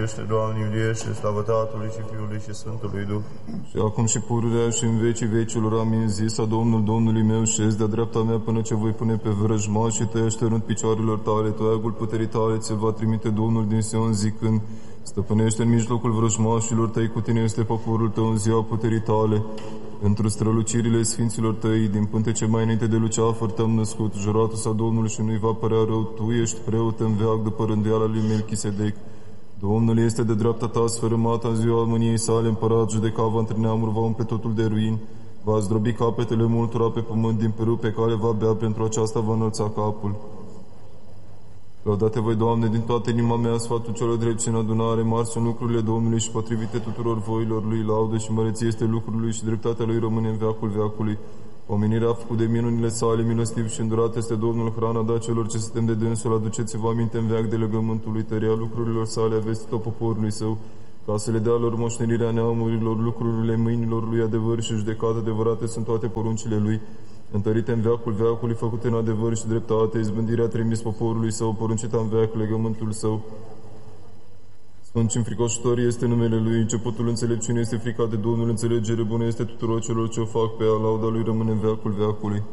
Este, Doamne, iubiește, slavă Tatălui și Fiului și Sfântului Duh. Și acum și pururea și în vecii vecilor, amin. Zisa Domnul Domnului meu, șezi de-a dreapta mea până ce voi pune pe vrăjmașii tăi așternut picioarelor tale, toiagul puterii tale ți-l va trimite Domnul din Sion zicând, stăpânește în mijlocul vrăjmașilor tăi, cu tine este poporul tău în ziua puterii tale. Pentru strălucirile sfinților tăi, din pântece mai înainte de Luceafăr te-am născut, juratul sa Domnul și nu-i va părea rău, tu ești preot în veac după rânduiala lui Melchisedec. Domnul este de dreapta ta sfărâmat în ziua mâniei sale, împărat judecava între neamuri, va umple totul de ruini, va zdrobi capetele multora pe pământ, din perâu pe care va bea, pentru aceasta va înălța capul. Lăudate voi, Doamne, din toată inima mea, sfatul celor drepți în adunare, mari sunt lucrurile Domnului și potrivite tuturor voilor lui, laudă și măreție este lucrul lui și dreptatea lui rămâne în veacul veacului. Omenirea a făcut de minunile sale, milostiv și îndurat este Domnul, hrana da celor ce suntem de dânsul, aduceți-vă aminte în veac de legământul lui, tăria lucrurilor sale, a vestit-o poporului său, ca să le dea lor moștenirea neamurilor, lucrurile mâinilor lui, adevăr și judecată, adevărate sunt toate poruncile lui, întărite în veacul veacului, făcute în adevăr și dreptate, izbândirea trimis poporului său, poruncită în veac legământul său. Sfânt și înfricoșător este numele Lui, începutul înțelepciunii este frica de Domnul, înțelegere bună este tuturor celor ce o fac pe ea, lauda Lui rămâne în veacul veacului.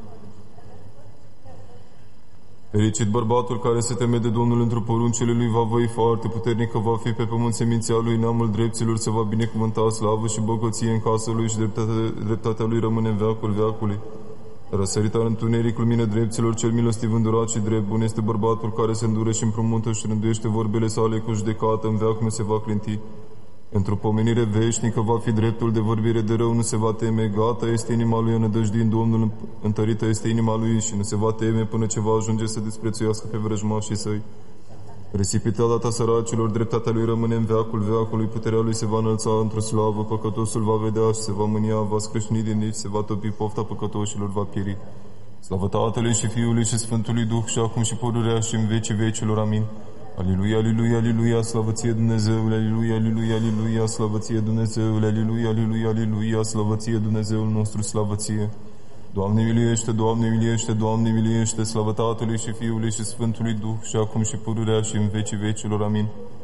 Fericit bărbatul care se teme de Domnul, într-o poruncele Lui va voi foarte puternică, va fi pe pământ seminția Lui, neamul drepților se va binecuvânta, slavă și bogăție în casa Lui și dreptatea Lui rămâne în veacul veacului. Răsărita în întuneric, lumină drepților, cel milostiv îndurat și drept, bun este bărbatul care se îndură și împrumută și rânduiește vorbele sale cu judecată, în veac nu se va clinti. Într-o pomenire veșnică va fi dreptul, de vorbire de rău nu se va teme, gata este inima lui înădăjduind Domnul, întărită este inima lui și nu se va teme până ce va ajunge să desprețuiască pe vrăjmașii săi. Risipită data săracilor, dreptatea lui rămâne în veacul veacului, puterea lui se va înălța într-o slavă, păcătosul va vedea și se va mânia, va scrâșni din nici, se va topi, pofta păcătoșilor va pieri. Slavă Tatălui și Fiului și Sfântului Duh și acum și pururea și în vecii vecilor. Amin. Aleluia, aleluia, aleluia, slavă ție Dumnezeule, aleluia, aleluia, aleluia, slavă ție Dumnezeule, aleluia, aleluia, aleluia, slavă ție Dumnezeul nostru, slavă ție. Doamne miliește, Doamne miliește, Doamne miliește, slavă Tatălui și Fiului și Sfântului Duh și acum și pururea și în vecii vecilor. Amin.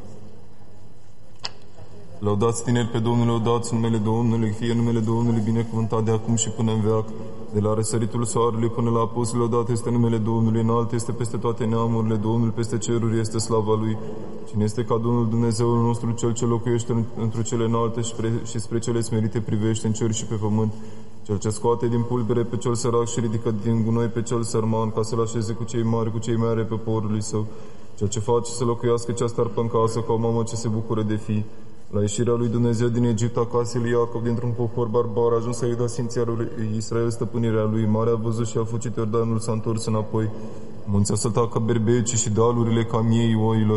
Lăudați tineri pe Domnul, lăudați numele Domnului, fie numele Domnului binecuvântat de acum și până în veac. De la răsăritul soarelui până la apus, lăudat este numele Domnului, înalt este peste toate neamurile, Domnul peste ceruri este slava Lui. Cine este ca Domnul Dumnezeul nostru, Cel ce locuiește într cele înalte și spre cele smerite privește în cer și pe pământ, Cel ce scoate din pulbere pe cel sărac și ridică din gunoi pe cel sărman, ca să-l așeze cu cei mari ai poporului său, Cel ce face să locuiască cea starpă în casă, ca o mamă ce se bucură de fii. La ieșirea lui Dumnezeu din Egipt, acasă lui Iacov, dintr-un popor barbar, a ajuns să-i da simția lui Israel stăpânirea lui. Marea a văzut și a fugit, Iordanul s-a întors înapoi. Munții a săltat ca berbecii și dealurile ca miei oilor.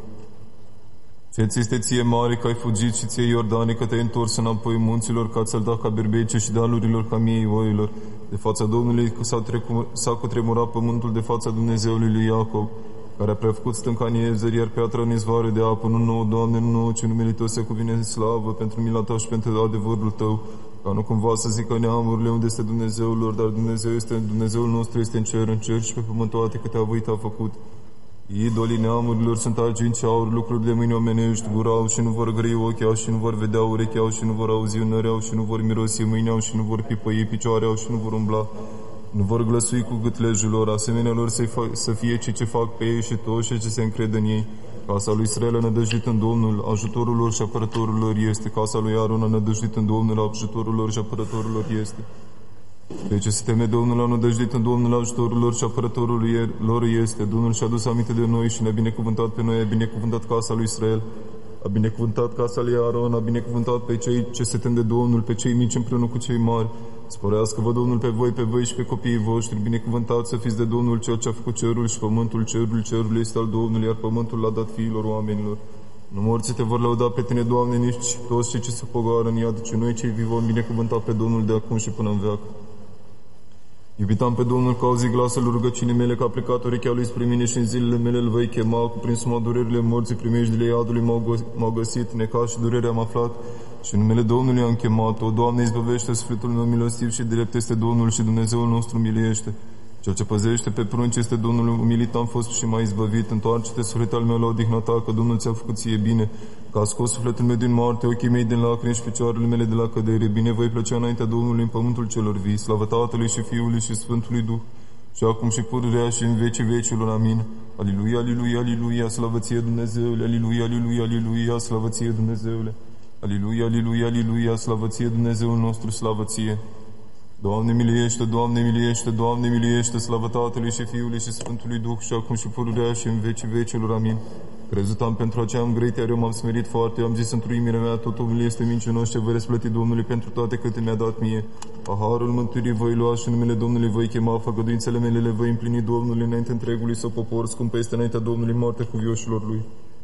Ce ți este ție mare că ai fugit și ție, Iordane, că te-ai întors înapoi munților, că ați săltat ca berbecii și dealurilor ca miei oilor. De fața Domnului s-a cutremurat pământul de fața Dumnezeului lui Iacov, care a prefăcut stâncanii Ezeri, iar piatra în izvoare de apă, nu nouă, Doamne, nu nouă, ci numele Tău se cuvine slavă pentru mila Ta și pentru adevărul Tău, ca nu cumva să zică neamurile unde este Dumnezeul lor, dar Dumnezeul nostru este în cer și pe pământ toate câte a voit a făcut. Idolii neamurilor sunt argint și aur, lucruri de mâini omenești, gura au și nu vor grăi ochii au și nu vor vedea, urechi au și nu vor auzi, nări au și nu vor mirosi, mâini au și nu vor pipăi, picioare au și nu vor umbla. Nu vor glăsui cu gâtlejul lor, asemenea lor să fie cei ce fac pe ei și toți cei ce se încred în ei. Casa lui Israel a nădăjduit în Domnul, ajutorul lor și apărătorul lor este. Casa lui Aron a nădăjduit în Domnul, ajutorul lor și apărătorul lor este. Cei ce se teme Domnul au nădăjduit în Domnul, ajutorul lor și apărătorul lor este. Domnul și-a adus aminte de noi și ne-a binecuvântat pe noi, a binecuvântat casa lui Israel. A binecuvântat casa lui Aron, a binecuvântat pe cei ce se tem de Domnul, pe cei mici împreună cu cei mari. Sporească-vă Domnul pe voi și pe copiii voștri, binecuvântați să fiți de Domnul, Cel ce a făcut cerul și pământul, cerul este al Domnului, iar pământul l-a dat fiilor oamenilor. Nu morții te vor lăuda pe tine, Doamne, nici toți cei ce se pogoară în iad, ci noi cei vii vom binecuvânta pe Domnul de acum și până în veac. Iubitam pe Domnul că auzi glasul rugăciunii mele, că a plecat urechea Lui spre mine și în zilele mele îl voi chema, cuprins durerile morții, primejdile iadului m-au găsit, necaz și durerea am aflat și în numele Domnului am chemat. O, Doamne, izbăvește sufletul meu milostiv și drept este Domnul și Dumnezeul nostru miliește. Cel ce păzește pe prunci este Domnul, umilit am fost și m-a izbăvit. Întoarce-te, suflet al meu, la odihna ta, că Domnul ți-a făcut ție bine, că a scos sufletul meu din moarte, ochii mei din lacrimi și picioarele mele de la cădere. Bine voi plăcea înaintea Domnului în pământul celor vii. Slavă Tatălui și Fiului și Sfântului Duh, și acum și pururea și în vecii vecilor. Amin. Aliluia, aliluia, aliluia, slavă ție Dumnezeule, aliluia, aliluia, aliluia, slavă ție Dumnezeule. Aliluia, aliluia, aliluia, slavă ție Dumnezeul nostru, slavă ție. Doamne miliește, Doamne miliește, Doamne miliește, slavă Tatălui și Fiului și Sfântului Duh, și acum și pururea și în vecii vecilor. Amin. Crezut am pentru aceea am grăit, iar eu m-am smerit foarte. Eu am zis într-o inimea mea, tot omul este mincinos, ce voi răsplăti Domnului pentru toate câte mi-a dat mie. Paharul mântuirii voi lua și numele Domnului voi chema, făgăduințele mele le voi împlini Domnului înainte întregului său popor, scumpă este înaintea Domnului moartea cuvioșilor lui.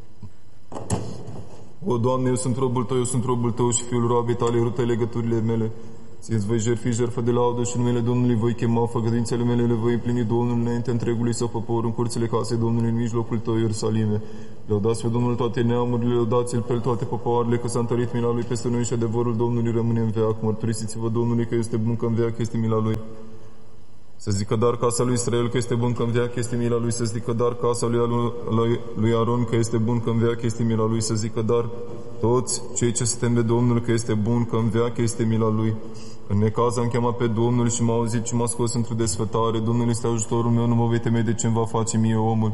O, Doamne, eu sunt robul Tău și fiul roabei Tale, rută legăturile mele. Ți-ți voi jertfi jertfă de laudă și numele Domnului voi chema, făgăduințele mele le voi împlini Domnul înainte întregului său popor, în curțile casei Domnului, în mijlocul Tău, Ierusalime. Lăudați pe Domnul toate neamurile, lăudați-L pe toate popoarele, că s-a întărit mila Lui peste noi și adevărul Domnului rămâne în veac. Mărturisiți-vă Domnului că este bun, că în veac este mila Lui. Să zică dar casa lui Israel că este bun, că în veac este mila Lui. Să zică dar casa lui Aron că este bun, că în veac este mila Lui. Să zică dar toți cei ce se tem de Domnul că este bun, că în veac este mila Lui. În necaz am chemat pe Domnul și m-a auzit și m-a scos într-o desfătare. Domnul este ajutorul meu, nu mă voi teme de ce-mi va face mie omul.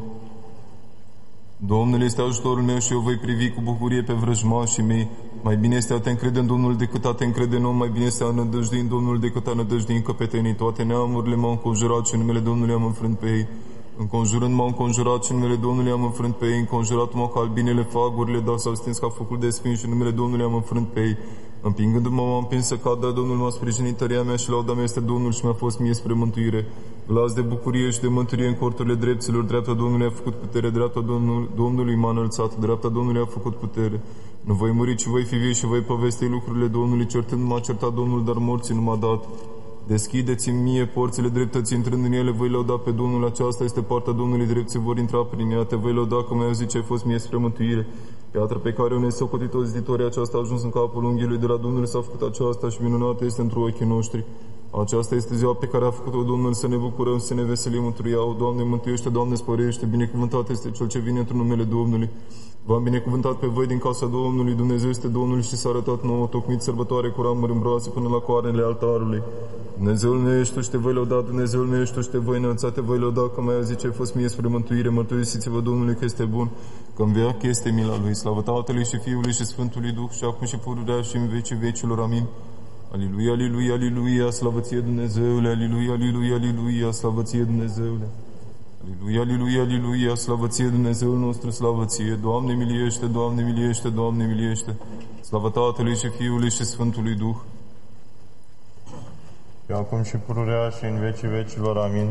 Domnul este ajutorul meu și eu voi privi cu bucurie pe vrăjmașii mei. Mai bine este a te încrede în Domnul decât a te încrede în om, mai bine este a nădăjdui în Domnul decât a nădăjdui în căpetenii. Toate neamurile m-au înconjurat și în numele Domnului am înfrânt pe ei. Înconjurând m-au înconjurat și în numele Domnului am înfrânt pe ei. Înconjurat-mă ca albinele fagurile, dar s-au stins ca focul de spin și în numele Domnului am înfrânt pe ei. Împingându-mă m-am împins să cad, dar Domnul m-a sprijinit, tăria mea și lauda mea este Domnul și mi-a fost mie spre mântuire. Glas de bucurie și de mântuire în corturile drepților, dreapta Domnului a făcut putere, dreapta Domnului m-a înălțat, dreapta Domnului a făcut putere. Nu voi muri, ci voi fi vii și voi povesti lucrurile Domnului, certând m-a certat Domnul, dar morții nu m-a dat. Deschideți-mi mie porțile dreptății, intrând în ele voi lăuda pe Domnul, aceasta este partea Domnului, drepții vor intra prin ea, te voi lăuda că mi-ai auzit ce ai fost mie spre mântuire. Piatra pe care o nesocotit o ziditorie, aceasta a ajuns în capul unghiului de la Domnul, s-a făcut aceasta și minunată este într-o ochii noștri. Aceasta este ziua pe care a făcut-o Domnul, să ne bucurăm, să ne veselim într-o ea. O, Doamne, mântuiește, Doamne, sporește, binecuvântat este Cel ce vine într-un numele Domnului. V-am binecuvântat pe voi din casa Domnului, Dumnezeu este Domnul și s-a arătat nouă, tocmit sărbătoare cu ramuri în broase până la coarnele altarului. Dumnezeul meu ești tu și te voi lăuda, Dumnezeul meu ești tu și te voi înălța, te voi lăuda, că mai auzit ce ai fost mie spre mântuire. Mărturisiți-vă Domnului că este bun, că în veac este mila Lui. Slavă Tatălui și Fiului și Sfântului Duh, și acum și pururea și în vecii vecilor. Amin. Aliluia, aliluia, aliluia, slavă ție Dumnezeule, aliluia, aliluia, aliluia, slavă ție Dumnezeule. Aliluia, aliluia, aliluia, slavă ție Dumnezeul nostru, slavă ție. Doamne miliește, Doamne miliește, Doamne miliește. Slavă Tatălui și Fiului și Sfântului Duh. Și acum și pururea și în vecii vecilor. Amin.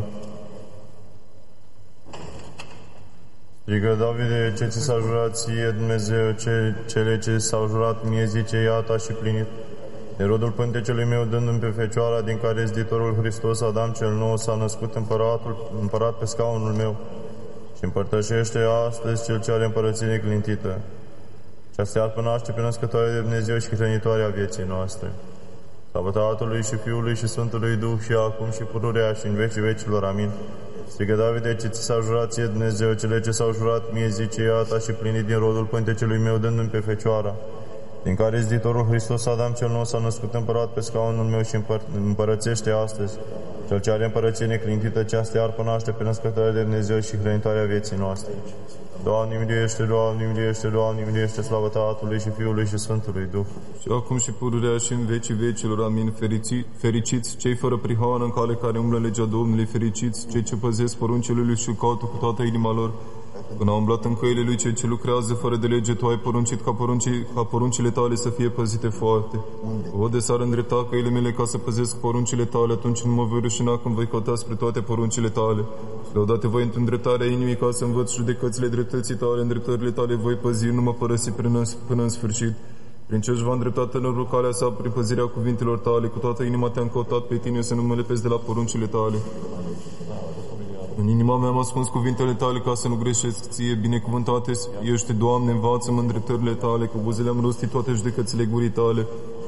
Strigă Davide, ce ți s-a jurat ție, Dumnezeu, cele ce s-au jurat mie, zice, iată și plinit. De rodul pântecelui meu, dându-mi pe Fecioara, din care zditorul Hristos, Adam cel nou, s-a născut împărat pe scaunul meu și împărtășește astăzi cel ce are împărăție neclintită. Cea stearpă naște pe născătoare de Dumnezeu și hrănitoarea vieții noastre. Slavă Tatălui și Fiului și Sfântului Duh, și acum și pururea și în vecii vecilor. Amin. Strigă Davide, ce ți s-a jurat ție, Dumnezeu, cele ce s-au jurat mie, zice, iată și plinit din rodul pântecelui meu, dându-mi pe Fecioara, din care zditorul Hristos, Adam cel nou, s-a născut împărat pe scaunul meu și împărățește astăzi. Cel ce are împărăție neclintită, cea stearpă naște pe născătoarea de Dumnezeu și hrănitoarea vieții noastre. Doamne miliește, Doamne miliește, Doamne miliește, slavă Tatălui și Fiului și Sfântului Duh. Și acum și pururea și în vecii vecilor. Amin. Fericiți cei fără prihană în cale care umblă legea Domnului, fericiți cei ce păzesc poruncile Lui și caută cu toată inima lor. Când au umblat în căile Lui cei ce lucrează fără de lege, Tu ai poruncit ca poruncile Tale să fie păzite foarte. O, de s-ar îndrepta căile mele ca să păzesc poruncile Tale, atunci nu mă voi rușina când voi căuta spre toate poruncile Tale. Lăudate voi într-o îndreptarea inimii ca să învăț judecățile dreptății Tale, îndreptările Tale voi păzi, nu mă părăsi până în sfârșit. Prin ce își va îndrepta tânărul calea sa, prin păzirea cuvintelor Tale, cu toată inima Te-am căutat pe Tine, să nu mă lepezi de la poruncile Tale. În inima mea am ascuns cuvintele Tale ca să nu greșesc Ție, binecuvântate ești, Doamne, învață-mă îndreptările Tale, cu buzele am rostit toate judecățile gurii Tale.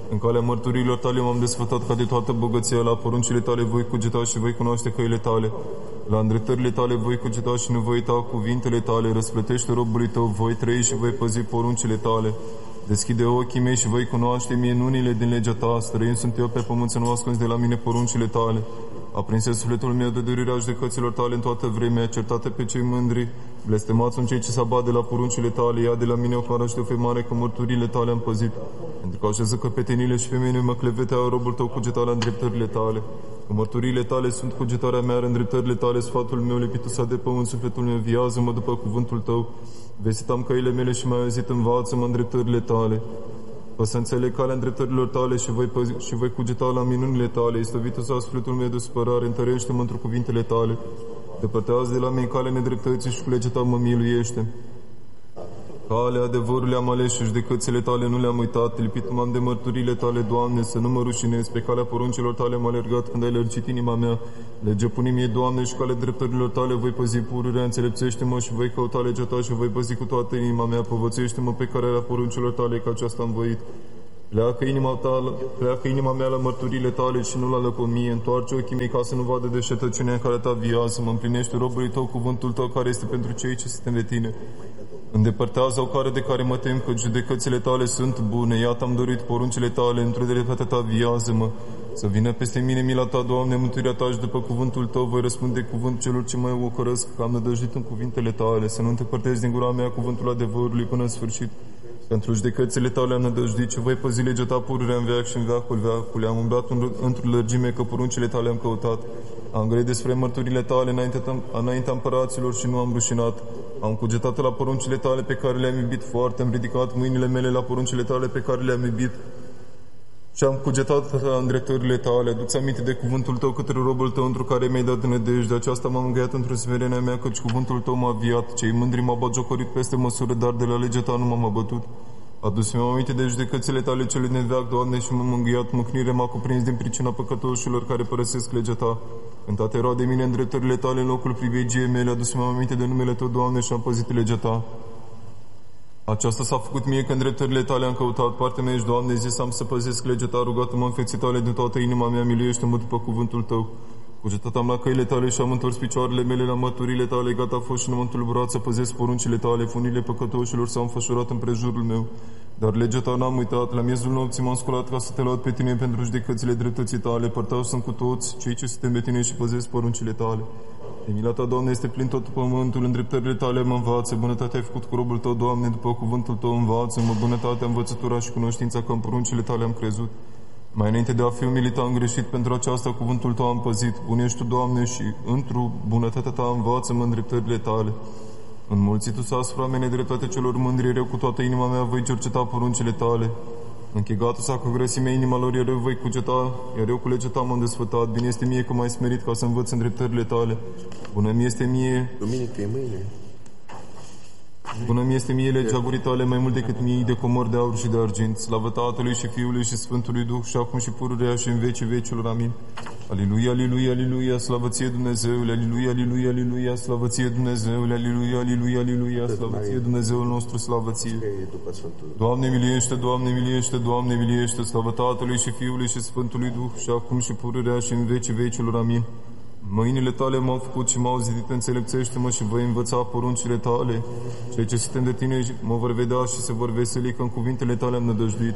În calea mărturilor tale m-am desfătat ca de toată bogăția. La poruncile tale voi cugeta și voi cunoaște căile tale. La îndreptările tale voi cugeta și nu voi uita cuvintele tale. Răsplătește robului tău, voi trăi și voi păzi poruncile tale. Deschide ochii mei și voi cunoaște minunile din legea ta. Străin sunt eu pe pământ, să nu ascunzi de la mine poruncile tale. Aprinse sufletul meu de durerea judecăților tale în toată vremea, certate pe cei mândri. Blestemați sunt cei ce se abat de la poruncile tale. Ia de la mine o cară și o femare, că mărturile tale am păzit. Pentru că așeză căpetenile și pe mine mă clevetea, robul tău cugeta la îndreptările tale. Că mărturile tale sunt cugetarea mea, îndreptările tale, sfatul meu lipitul s-a de pământ, sufletul meu viază-mă după cuvântul tău. Vestit am căile mele și m-ai auzit, învață-mă îndreptările tale. Că să înțeleg calea îndreptărilor tale și voi cugeta la minunile tale. Istăvită s-a sufletul meu de supărare, întărește-mă într cuvintele tale. Depărtează de la mine calea nedreptății și cu legea ta mă miluiește. Calea adevărului am ales și judecățile tale nu le-am uitat. Lipit m-am de mărturile tale, Doamne, să nu mă rușinez. Pe calea poruncilor tale am alergat când ai lărgit inima mea. Legea punii mie, Doamne, și calea dreptărilor tale voi păzi pururea. Înțelepțește-mă și voi căuta legea ta și voi păzi cu toată inima mea. Povățuiește-mă pe calea poruncilor tale, că aceasta am voit. Pleacă inima mea la mărturile tale și nu la lăcomie. Întoarce ochii mei ca să nu vadă deșertăciunea în care ta viază. Mă împlinește robului tău cuvântul tău care este pentru cei ce suntem de tine. Îndepărtează o care de care mă tem, că judecățile tale sunt bune. Iată am dorit poruncile tale, într-o dreptate ta viază-mă. Să vină peste mine mila ta, Doamne, mântuirea ta, și după cuvântul tău voi răspunde cuvânt celor ce mă ocărăsc, că am nădăjduit în cuvintele tale. Să nu îndepărtezi din gura mea cuvântul adevărului până în sfârșit. Pentru judecățile tale am nădăjduit și voi păzi legea ta pururea în veac și în veacul veacului. Am umblat într-o lărgime, că poruncile tale am căutat. Am grăit despre mărturile tale înaintea împăraților și nu am rușinat. Am cugetat la poruncile tale pe care le-am iubit foarte. Am ridicat mâinile mele la poruncile tale pe care le-am iubit. Și am cugetat la îndreptările tale. Adu-ți aminte de cuvântul tău către robul tău, într-o care mi-ai dat nădejde. Aceasta m-am îngăiat într-o smerenia mea, căci cuvântul tău m-a viat. Cei mândri m-au batjocorit peste măsură, dar de la legea ta nu m-am abătut. Adu-mi aminte de judecățile tale cele de veac, Doamne, și m-am mângâiat. Mâhnire m-a cuprins din pricina păcătoșilor care părăsesc legea ta. Cântat erau de mine îndreptările tale în locul privilegiei mele. Adu-mi aminte de numele tău, Doamne, și am păzit legea ta. Aceasta s-a făcut mie că îndreptările tale am căutat. Partea mea ești, Doamne, zis am să păzesc legea ta, rugat-mă în feții tale din toată inima mea, miluiește-mă după cuvântul tău. Cugetat am la căile tale și am întors picioarele mele la măturile tale, gata a fost și nu m-am tulburat să păzesc poruncile tale. Funile păcătoșilor s-au înfășurat în prejurul meu, dar legea ta n-am uitat. La miezul nopții m-am sculat ca să te laud pe tine pentru judecățile dreptății tale. Părtași sunt cu toți cei ce suntem de tine și păzesc poruncile tale. De mila ta, Doamne, este plin tot pământul, îndreptările tale mă învață. Bunătatea ai făcut cu robul tău, Doamne, după cuvântul tău învață-mă. Bunătatea, învățătura și cunoștința, că în poruncile tale am crezut. Mai înainte de a fi umilit am greșit, pentru aceasta cuvântul tău am păzit. Bun ești tu, Doamne, și într-o bunătatea ta învață-mă îndreptările tale. Înmulțitu-ți asupra mea nedreptatea celor mândri, eu cu toată inima mea voi cerceta poruncile tale. Închegatul s-a cu grăsimea inima lor, iar eu voi cuceta, iar eu cu legea ta m-am desfătat. Bine este mie că m-ai smerit ca să învăț îndreptările tale. Bună mi este mie. Duminică e mâine. Bună mi este mie legea gurii tale, mai mult decât mii de comori de aur și de argint. Slavă Tatălui și Fiului și Sfântului Duh, și acum și pururea și în vecii vecilor. Amin. Aleluia, aleluia, aleluia, slavă ție Dumnezeule, aleluia, aleluia, aleluia, slavă ție Dumnezeule, aleluia, aleluia, aleluia, slavă ție Dumnezeul nostru, slavă ție. Doamne miliește, Doamne miliește, Doamne miliește, slavă Tatălui și Fiului și Sfântului Duh, și acum și pururea și în vecii vecilor. Amin. Mâinile tale m-au făcut și m-au zidit, înțelepțește-mă și voi învăța poruncile tale. Cei ce suntem de tine mă vor vedea și se vor veseli, că în cuvintele tale am nădăjduit.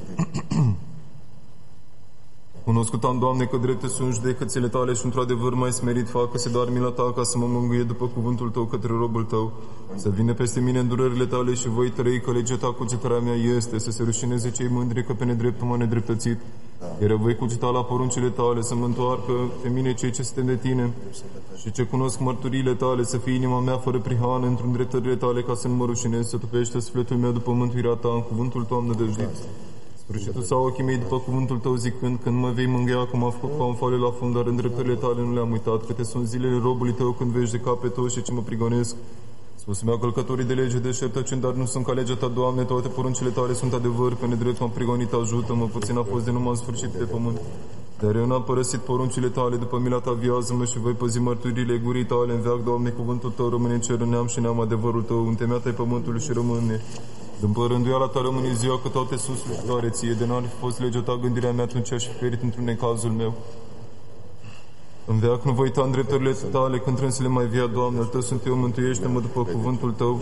Cunoscut am, Doamne, că drepte sunt judecățile tale și într-adevăr mai smerit, facă-se dar mila ta ca să mă mângâie după cuvântul tău către robul tău. Să vină peste mine îndurările tale și voi trăi, că legea ta cugetarea mea este, să se rușineze cei mândri, că pe nedreptul m-a nedreptățit. Iar eu voi cugeta la poruncile tale, să mă întoarcă pe mine cei ce suntem de tine și ce cunosc mărturile tale, să fie inima mea fără prihană într-un dreptările tale, ca să nu mă rușinez, să tupește sufletul meu după mântuirea ta, în cuvântul tău am nădăjduit. Sfârșitul sau ochii mei după cuvântul tău zicând, când mă vei mângâia cum a făcut ca un fale la fund, dar îndreptările tale nu le-am uitat. Câte sunt zilele robului tău când vei judeca pe toți și ce mă prigonesc. Spus mi-au călcătorii de lege deșertăciuni, dar nu sunt ca legea ta, Doamne, toate poruncile tale sunt adevăr, pe nedrept m-am prigonit, ajută-mă, puțin a fost de nu m-am sfârșit pe pământ. Dar eu n-am părăsit poruncile tale, după mila ta viază-mă și voi păzi mărturile gurii tale în veac, Doamne, cuvântul tău rămâne în cer, în neam și neam, adevărul tău, întemeiat ai pământului și rămâne. Dă-mi părânduiala ta rămâne ziua, că toate sunt slujitoare ție, de n-ar fi fost legea ta gândirea mea, atunci aș fi ferit într-un necazul meu. În veac nu voi uita îndreptările tale, când trebuie să le mai via, Doamne, al Tău sunt eu, mântuiește-mă după cuvântul Tău.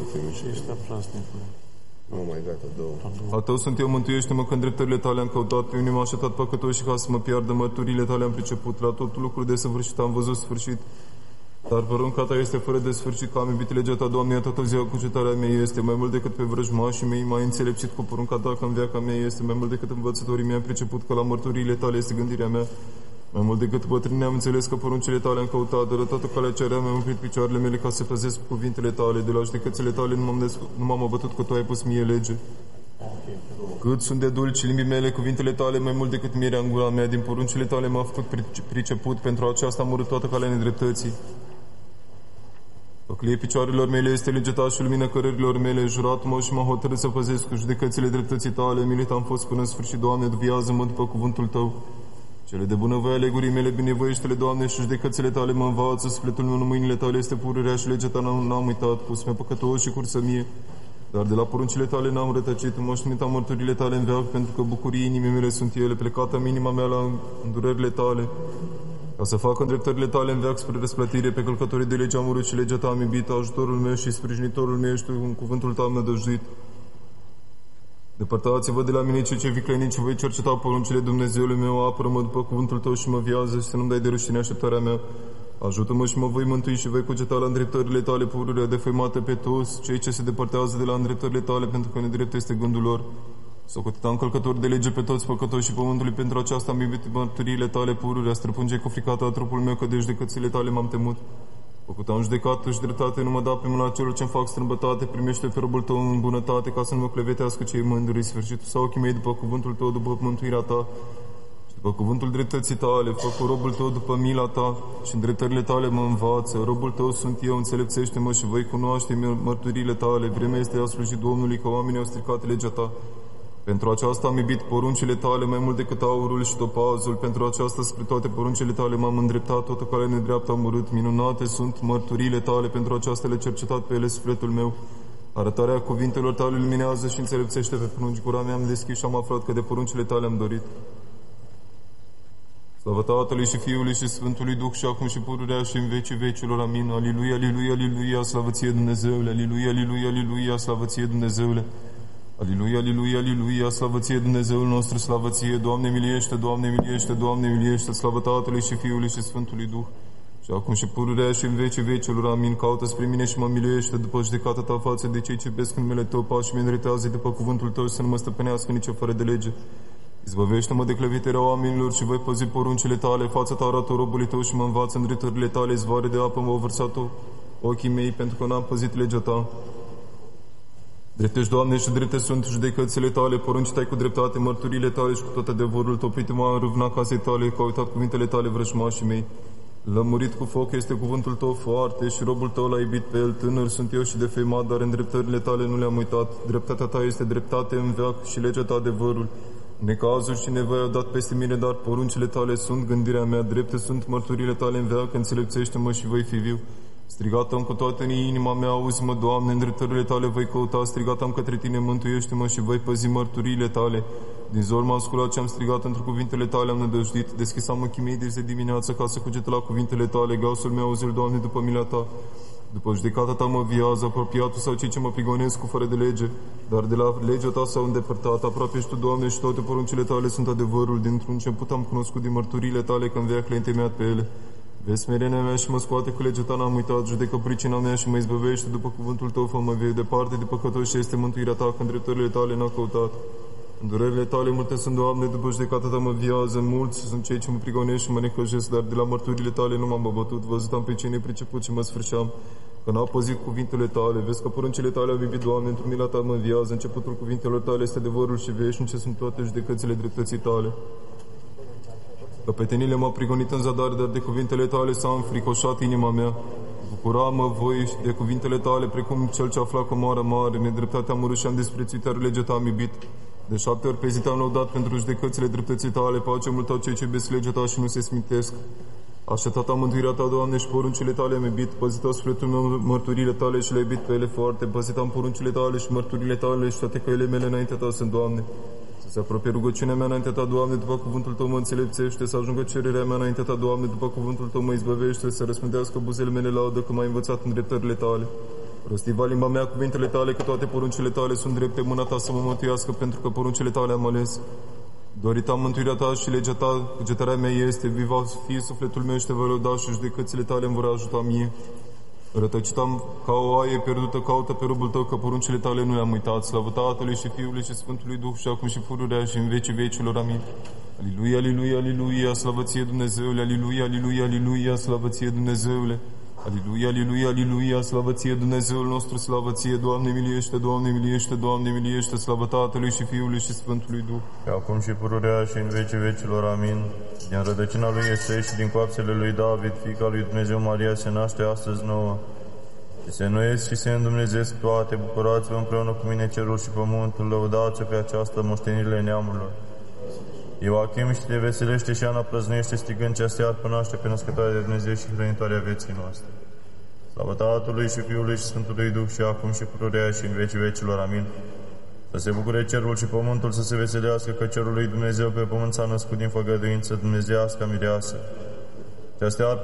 Al Tău sunt eu, mântuiește-mă, că îndreptările tale am căutat, pe unii m-am așteptat păcătoși ca să mă piardă, mărturile tale am priceput, la tot lucru de săvârșit am văzut sfârșit. Dar porunca ta este fără de sfârșit, că am iubit legea ta, Doamne, toată ziua cugetarea mea este mai mult decât pe vrăjmașii mei, mai înțelepțit cu porunca ta, că în viața mea este mai mult decât învățătorii mei, am priceput că la mărturile tale este gândirea mea. Mai mult decât bătrânii am înțeles că poruncile tale am căutat, de la toată calea ce rea mi-am oprit picioarele mele ca să păzesc cuvintele tale, de la judecățile tale nu m-am abătut, că tu ai pus mie lege. Cât sunt de dulci limbii mele, cuvintele tale, mai mult decât mierea în gura mea, din poruncile tale m-a făcut priceput, pentru aceasta am urât toată calea nedreptății. Păclie picioarelor mele este legea ta și lumina cărărilor mele, jurat-mă și m-a hotărât să păzesc cu judecățile dreptății tale, milit am fost până în sfârșit, Doamne, viază-mă după cuvântul Tău. Cele de bunăvoie ale gurii mele, binevoiește-le, Doamne, și judecățile tale mă învață, sufletul meu în mâinile tale este pururea și legea ta n-am uitat, pus mi-a păcătos și cursă mie. Dar de la poruncile tale n-am rătăcit, moștenitam mărturile tale în veac, pentru că bucurii inimii mele sunt ele, plecată în inima mea la îndurările tale. Ca să facă îndreptările tale în veac spre răsplătire, pe călcătorii de lege am urât și legea ta am iubit, ajutorul meu și sprijinitorul meu ești tu, în cuvântul tău am nădăjduit. Depărtați-vă de la mine cei ce viclenici, voi cerceta poruncile Dumnezeului meu, apără-mă după cuvântul tău și mă viază și să nu-mi dai de rușine așteptarea mea. Ajută-mă și mă voi mântui și voi cugeta la îndreptările tale pururea defăimate pe toți cei ce se depărtează de la îndreptările tale, pentru că nedrept este gândul lor. Socoteam călcători de lege pe toți păcătoși și pământului, pentru aceasta am iubit mărturiile tale pururea, străpunge cu fricata trupul meu, că de judecățile tale m-am temut. Făcut am judecată și dreptate, nu mă da pe mâna celor ce-mi fac strâmbătate, primește pe robul tău în bunătate, ca să nu mă clevetească cei mândri, sfârșitul sau ochii mei după cuvântul tău, după mântuirea ta, și după cuvântul dreptății tale, fă cu robul tău după mila ta și în dreptările tale mă învață. Robul tău sunt eu, înțelepțește-mă și voi cunoaște mărturile tale. Vremea este a sluji Domnului, că oamenii au stricat legea ta. Pentru aceasta am iubit poruncile tale mai mult decât aurul și topazul. Pentru aceasta spre toate poruncile tale m-am îndreptat, toată calea nedreaptă am urât. Minunate sunt mărturile tale, pentru aceasta le-a cercetat pe ele sufletul meu. Arătarea cuvintelor tale luminează și înțelepțește pe prunci. Gura mea am deschis și am aflat că de poruncile tale am dorit. Slavă Tatălui și Fiului și Sfântului Duh și acum și pururea și în vecii vecilor. Amin. Aliluia, aliluia, aliluia, slavă ție Dumnezeule. Aliluia, aliluia, aliluia, slavă ție Dumnezeule. Aliluia, aliluia, aliluia, slavă ție Dumnezeul nostru, slavă ție, Doamne miliește, Doamne miliește, Doamne miliește, slavă Tatălui și Fiului și Sfântului Duh, și acum și pururea și în vecii vecilor. Amin. Caută spre mine și mă miliește după judecata ta față de cei ce iubesc numele tău, pași și mi-îndreptează după cuvântul tău, să nu mă stăpânească nicio fără de lege. Izbăvește-mă de cleviterea oamenilor și voi păzi poruncile tale, fața ta arată robului tău și mă învață în drepturile tale, izvoare de apă m-au vărsat ochii mei, pentru că n-am păzit legea ta. Dreptești, Doamne, și drepte sunt judecățile tale, porunci tai cu dreptate, mărturile tale și cu tot adevărul, toprită-mă în râvna casei tale, că au uitat cuvintele tale vrăjmașii mei. Lămurit cu foc este cuvântul tău foarte și robul tău l-a iubit pe el. Tânăr sunt eu și defăimat, dar în dreptările tale nu le-am uitat. Dreptatea ta este dreptate în veac și legea ta adevărul. Necazul și nevoia au dat peste mine, dar poruncile tale sunt gândirea mea. Drepte sunt mărturile tale în veac, înțelepțește-mă și voi fi viu. Strigat-am cu toată inima mea, auzi-mă, Doamne, în dreptările tale voi căuta. Strigat-am către tine, mântuiește-mă și voi păzi mărturiile tale. Din zor m-am sculat și am strigat, într cuvintele tale am nădăjduit. Deschisam ochii mei de dimineață ca să cuget la cuvintele tale. Glasul meu auzi-l, Doamne, după mila ta. După judecata ta mă viază, apropiatul sau cei ce mă prigonesc cu fără de lege. Dar de la legea ta s-au îndepărtat. Aproape ești tu, Doamne, și toate poruncile tale sunt adevărul. Dintr-un început am cunoscut din mărturile tale, că în veac le-ai întemeiat pe ele. Vezi smerenia mea și mă scoate cu legea ta, n-am uitat, judecă pricina mea și mă izbăvește după cuvântul tău, fă-mă vei departe de păcătoși și este mântuirea ta, când dreptările tale n-au căutat. În durerile tale multe sunt, Doamne, după judecata ta mă viază, mulți sunt cei ce mă prigonesc și mă necăjesc, dar de la mărturile tale nu m-am abătut, văzutam pe cei nepriceput și mă sfârșeam, că n-au păzit cuvintele tale. Vezi că poruncile tale au iubit, Doamne, într-o mila ta mă viază, începutul cuvintelor tale este adevărul și veșnice sunt toate judecățile dreptății tale. Căpetenile m-au prigonit în zadar, dar de cuvintele tale s-a înfricoșat inima mea. Bucura-mă voi de cuvintele tale, precum cel ce afla comoară mare. Nedreptatea am urât și am desprețuit, iar legea ta am iubit. De 7 ori pe zi te-am lăudat pentru judecățile dreptății tale, pace multă cei ce iubesc legea ta și nu se smintesc. Așteptata mântuirea Ta, Doamne, și poruncile Tale am iubit, păzita sufletul meu mărturile Tale și le-ai iubit pe ele foarte, păzita-mi poruncile Tale și mărturile Tale și toate căile mele înaintea Ta sunt, Doamne. Să se apropie rugăciunea mea înaintea Ta, Doamne, după cuvântul Tău mă înțelepțește, să ajungă cererea mea înaintea Ta, Doamne, după cuvântul Tău mă izbăvește, să răspândească buzele mele laudă că m-ai învățat în dreptările Tale. Rostiva limba mea cuvintele Tale, că toate poruncile Tale sunt drepte, mâna Ta să mă mântuiască, pentru că poruncile Tale am ales. Dorita mântuirea Ta și legea Ta, cugetarea mea este, viva fie sufletul meu și Te voi lăuda și judecățile Tale îmi vor ajuta mie. Rătăcitam ca o oaie pierdută, caută pe robul Tău, că poruncile Tale nu le-am uitat. Slavă Tatălui și Fiului și Sfântului Duh și acum și pururea și în vecii vecilor. Amin. Aliluia, aliluia, aliluia, slavă Ție Dumnezeule, aliluia, aliluia, aliluia, slavă Ție Dumnezeule. Aliluia, aliluia, aliluia, slavă Ție Dumnezeul nostru, slavă Ție, Doamne miliește, Doamne miliește, Doamne miliește, slavă Tatălui și Fiului și Sfântului Duh. Și acum și pururea și în vecii vecilor. Amin. Din rădăcina lui Iesei și din coapsele lui David, fiica lui Dumnezeu Maria, se naște astăzi nouă. Și se înnoiesc și se îndumnezesc toate, bucurați-vă împreună cu mine cerul și pământul, lăudați pe această moștenire neamurilor. Ioachim și te veselește și Ana prăznuiește strigând cea stearpă naște pe născătoarea de Dumnezeu și hrănitoarea vieții noastre. Slavă Tatălui și Fiului și Sfântului Duh și acum și pururea și în vecii vecilor. Amin. Să se bucure cerul și pământul, să se veselească, că cerul lui Dumnezeu pe pământ s-a născut din făgăduință dumnezeiască mireasă. Cea stearpă